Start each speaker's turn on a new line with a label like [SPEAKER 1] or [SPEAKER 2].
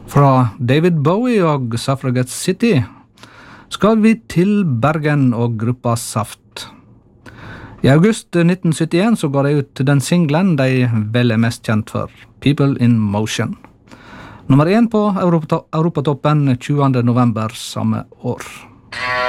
[SPEAKER 1] Fra David Bowie og Suffragette City skal vi til Bergen og gruppa Saft. I august 1971 så går de ut den singlen de vel er mest kjent for, People in Motion. Nummer 1 på Europatoppen 20. november samme år.